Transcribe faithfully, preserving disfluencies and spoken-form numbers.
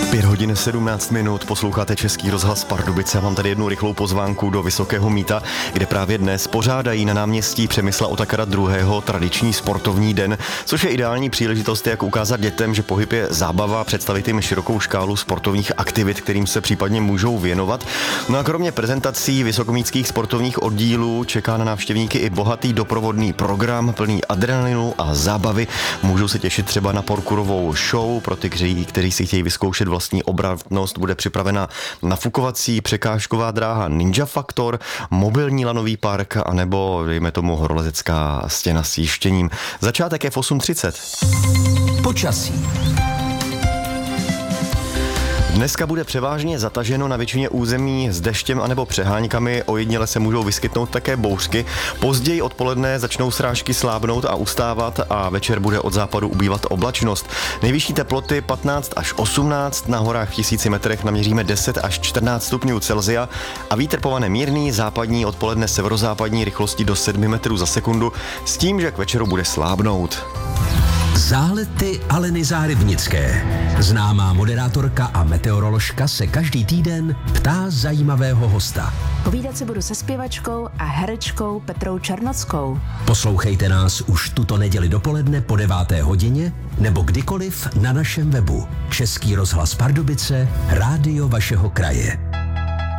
pět hodin sedmnáct minut, posloucháte Český rozhlas Pardubice. Mám tady jednu rychlou pozvánku do Vysokého Mýta, kde právě dnes pořádají na náměstí Přemysla Otakara druhého. tradiční sportovní den, což je ideální příležitost, jak ukázat dětem, že pohyb je zábava, představit jim širokou škálu sportovních aktivit, kterým se případně můžou věnovat. No a kromě prezentací vysokomýtských sportovních oddílů čeká na návštěvníky i bohatý doprovodný program plný adrenalinu a zábavy. Můžou se těšit třeba na parkourovou show, pro ty, kteří, kteří si chtějí vyzkoušet vlastní obratnost, bude připravena nafukovací překážková dráha Ninja Faktor, mobilní lanový park a nebo dejme tomu horolezecká stěna s jištěním. Začátek je v osm třicet. Počasí. Dneska bude převážně zataženo na většině území s deštěm anebo přeháňkami, ojediněle se můžou vyskytnout také bouřky. Později odpoledne začnou srážky slábnout a ustávat a večer bude od západu ubývat oblačnost. Nejvyšší teploty patnáct až osmnáct, na horách v tisíci metrech naměříme deset až čtrnáct stupňů Celsia a vítr povane mírný, západní, odpoledne severozápadní rychlosti do sedm metrů za sekundu, s tím, že k večeru bude slábnout. Zálety Aleny Zárybnické. Známá moderátorka a meteoroložka se každý týden ptá zajímavého hosta. Povídat si budu se zpěvačkou a herečkou Petrou Černockou. Poslouchejte nás už tuto neděli dopoledne po deváté hodině nebo kdykoliv na našem webu. Český rozhlas Pardubice, rádio vašeho kraje.